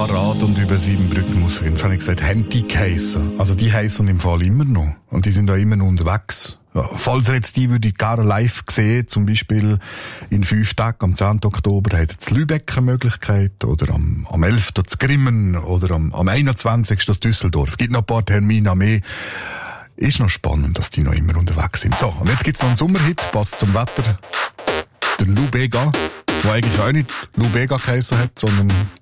Parade und über Siebenbrücken muss reden. Jetzt habe ich gesagt, haben die geheissen? Also die heissen im Fall immer noch. Und die sind da immer noch unterwegs. Ja, falls ihr jetzt die würde ich gerne live sehen, zum Beispiel in 5 Tagen, am 10. Oktober, hat jetzt Lübeck eine Möglichkeit, oder am 11. zu Grimmen, oder am 21. zu Düsseldorf. Gibt noch ein paar Termine mehr. Ist noch spannend, dass die noch immer unterwegs sind. So, und jetzt gibt's noch einen Sommerhit, passt zum Wetter. Der Lou Bega, der eigentlich auch nicht Lou Bega geheissen hat, sondern